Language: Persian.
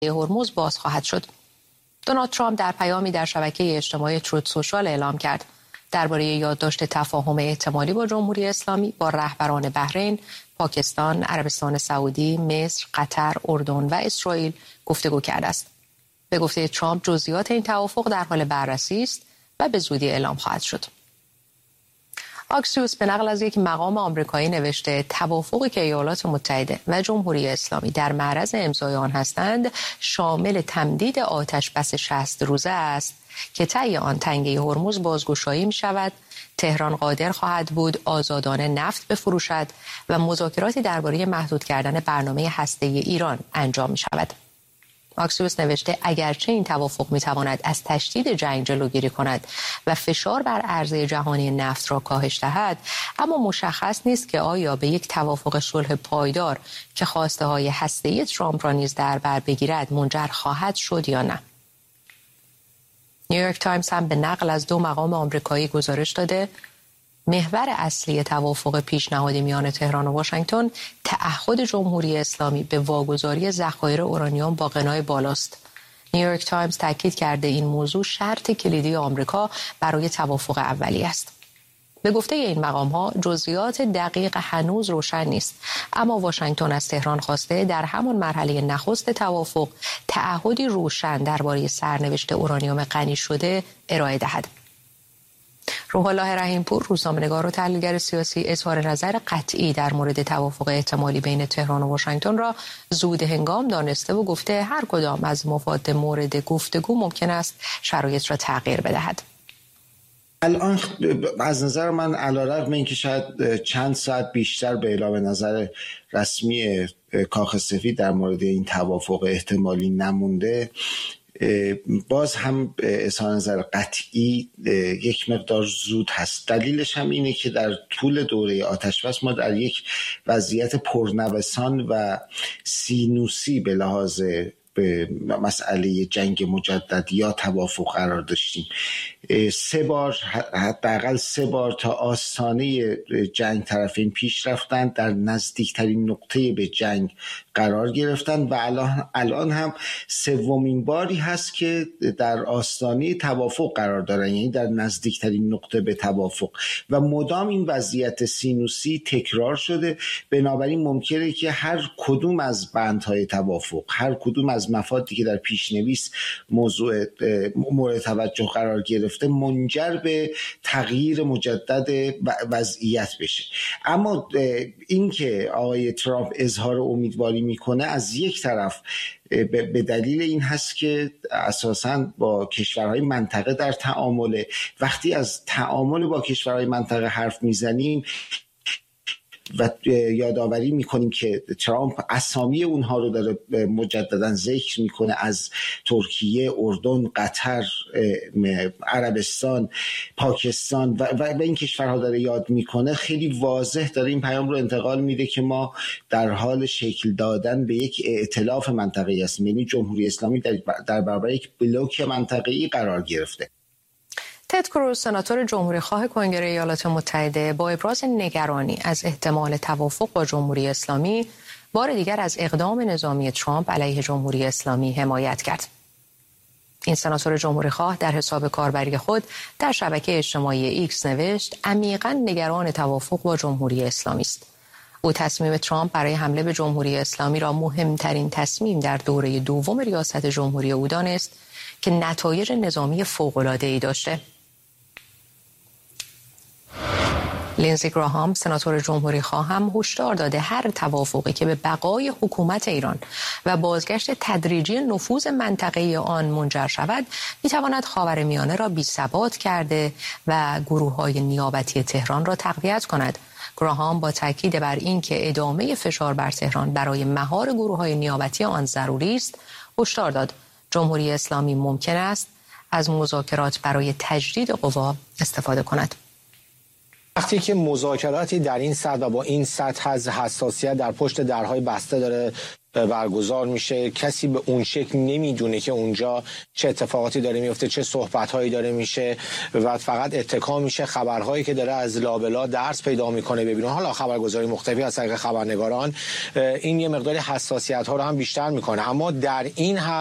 هرمز باز خواهد شد. دونالد ترامپ در پیامی در شبکه اجتماعی تروت سوشال اعلام کرد درباره یادداشت تفاهم احتمالی با جمهوری اسلامی با رهبران بحرین، پاکستان، عربستان سعودی، مصر، قطر، اردن و اسرائیل گفتگو کرده است. به گفته ترامپ جزئیات این توافق در حال بررسی است و به زودی اعلام خواهد شد. آکسیوس به نقل از یک مقام آمریکایی نوشته توافقی که ایالات متحده و جمهوری اسلامی در معرض امضای آن هستند شامل تمدید آتش بس 60 روزه است که طی آن تنگه هرمز بازگشایی می شود، تهران قادر خواهد بود آزادانه نفت بفروشد و مذاکراتی درباره محدود کردن برنامه هسته‌ای ایران انجام می شود. آکسیوس نوشته اگرچه این توافق میتواند از تشدید جنگ جلوگیری کند و فشار بر عرضه جهانی نفت را کاهش دهد، اما مشخص نیست که آیا به یک توافق صلح پایدار که خواسته های هسته‌ای ترامپ را نیز در بر بگیرد منجر خواهد شد یا نه. نیویورک تایمز هم به نقل از 2 مقام آمریکایی گزارش داده محور اصلی توافق پیشنهادی میان تهران و واشنگتن تعهد جمهوری اسلامی به واگذاری ذخایر اورانیوم با غنای بالاست. نیویورک تایمز تاکید کرده این موضوع شرط کلیدی آمریکا برای توافق اولیه است. به گفته این مقام‌ها جزئیات دقیق هنوز روشن نیست، اما واشنگتن از تهران خواسته در همان مرحله نخست توافق تعهدی روشن درباره سرنوشت اورانیوم غنی شده ارائه دهد. روح الله رحیم‌پور روزنامه‌نگار و تحلیلگر سیاسی اظهار نظر قطعی در مورد توافق احتمالی بین تهران و واشنگتن را زود هنگام دانسته و گفته هر کدام از مفاد مورد گفتگو ممکن است شرایط را تغییر بدهد. الان از نظر من علی‌رغم اینکه شاید چند ساعت بیشتر به اعلام نظر رسمی کاخ سفید در مورد این توافق احتمالی نمونده، باز هم اظهار نظر قطعی یک مقدار زود هست. دلیلش هم اینه که در طول دوره آتش‌بس ما در یک وضعیت پرنوسان و سینوسی به لحاظ به مسئله جنگ مجدد یا توافق قرار داشتیم. 3 بار حداقل 3 بار تا آستانه جنگ طرفین پیش رفتن، در نزدیکترین نقطه به جنگ قرار گرفتن و الان هم 3مین باری هست که در آستانه توافق قرار دارن، یعنی در نزدیکترین نقطه به توافق و مدام این وضعیت سینوسی تکرار شده. بنابراین ممکنه که هر کدوم از بندهای توافق، هر کدوم از مفادی که در پیشنویس موضوع مورد توجه قرار گرفته منجر به تغییر مجدد وضعیت بشه. اما اینکه آقای ترامپ اظهار امیدواری میکنه از یک طرف به دلیل این هست که اساساً با کشورهای منطقه در تعامل، وقتی از تعامل با کشورهای منطقه حرف میزنیم و یادآوری میکنیم که ترامپ اسامی اونها رو داره مجددا ذکر میکنه، از ترکیه، اردن، قطر، عربستان، پاکستان و این کشورها داره یاد میکنه، خیلی واضح داره این پیام رو انتقال میده که ما در حال شکل دادن به یک ائتلاف منطقه‌ای هستیم، یعنی جمهوری اسلامی در برابر یک بلوک منطقه‌ای قرار گرفته. تد کروز سناتور جمهوری‌خواه کنگره ایالات متحده با ابراز نگرانی از احتمال توافق با جمهوری اسلامی بار دیگر از اقدام نظامی ترامپ علیه جمهوری اسلامی حمایت کرد. این سناتور جمهوری‌خواه در حساب کاربری خود در شبکه اجتماعی ایکس نوشت عمیقاً نگران توافق با جمهوری اسلامی است. او تصمیم ترامپ برای حمله به جمهوری اسلامی را مهمترین تصمیم در دوره دوم ریاست جمهوری او دانست که نتایج نظامی فوق‌العاده‌ای داشته. لینزی گراهام سناتور جمهوری‌خواه هم هشدار داده هر توافقی که به بقای حکومت ایران و بازگشت تدریجی نفوذ منطقه‌ای آن منجر شود می‌تواند خاورمیانه را بی‌ثبات کرده و گروه‌های نیابتی تهران را تقویت کند. گراهام با تاکید بر اینکه ادامه فشار بر تهران برای مهار گروه‌های نیابتی آن ضروری است، هشدار داد جمهوری اسلامی ممکن است از مذاکرات برای تجدید قوا استفاده کند. وقتی که مذاکراتی در این سطح و با این سطح از حساسیت در پشت درهای بسته داره برگزار میشه، کسی به اون شکل نمیدونه که اونجا چه اتفاقاتی داره میفته، چه صحبت‌هایی داره میشه و فقط اتکا میشه خبرهایی که داره از لابلا درس پیدا میکنه ببینه. حالا خبرگزاری مختلفی از طریق خبرنگاران این یه مقداری حساسیت‌ها رو هم بیشتر میکنه، اما در این